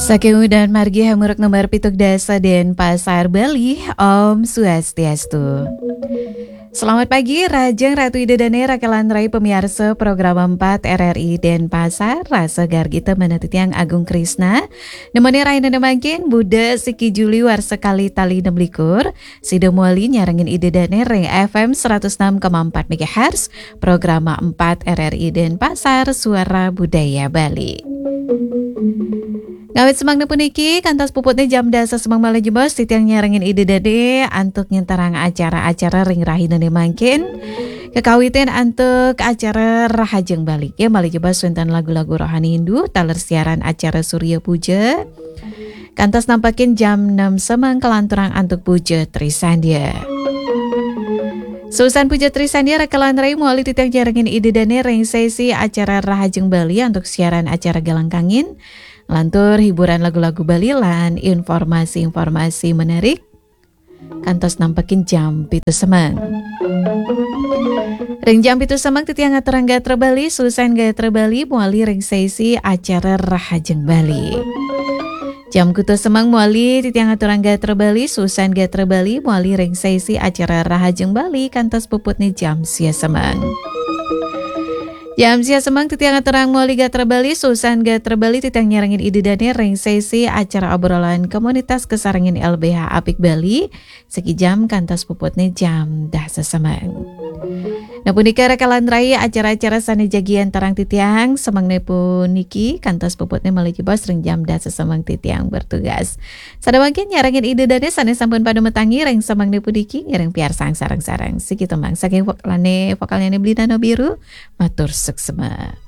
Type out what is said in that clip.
Saking dan margi hamuruk nomor pituk dasa dan pasar Bali, Om Swastiastu. Selamat pagi, Rajang Ratu Ida dan Rakalan Rai pemirsa program 4 RRI dan Pasar Rasa Gargita Menetitiang Agung Krisna. Nemoni Raina Nemakin, Buddha Siki Juli Warsekali Tali 16 Sido Muali nyarangin Ida dan Ring FM 106,4 MHz program 4 RRI dan Pasar Suara Budaya Bali. Ngawit semang puniki kantas puputnya jam dasa semang malam jebos titiang nyarangin ide dade antuk nyentarang acara-acara ring rahina mangkin kekawitan antuk acara rahajeng balik ya balik jebos suntan lagu-lagu rohani Hindu taler siaran acara Surya Puja kantas nampakin jam 6 semang kelanturang antuk Puja Trisandia. Susan Puja Trisandia rekalan rai muali titiang nyarangin ide dane ring sesi acara rahajeng Bali untuk siaran acara Galang Kangin lantur hiburan lagu-lagu Bali lan informasi-informasi menarik kantos nampakin jam pitu semang. Ring jam pitu semang titiang aturang Gatra Bali Susan Gatra Bali muali ring sesi acara Rahajeng Bali. Jam kutu semang muali titiang aturang Gatra Bali Susan Gatra Bali muali ring sesi acara Rahajeng Bali kantos puputnya jam sia semang. Jam sia semang titiang aturang muali Gatra Bali Susan Gatra Bali titiang nyarangin ide dane ring sesi acara obrolan komunitas kesarangin LBH Apik Bali seki jam kantas puputnya jam dah sesemang. Napunika rekalan raya acara-acara sane jagian tarang titiang semang nepuniki kantas puputnya maliki bos ring jam dah sesemang titiang bertugas. Sadamangkin nyarangin ide dane sane sampun pada metangi ring semang nepudiki ngiring piar sarang-sarang siki temang saking vokalnya beli nano biru matur suksema.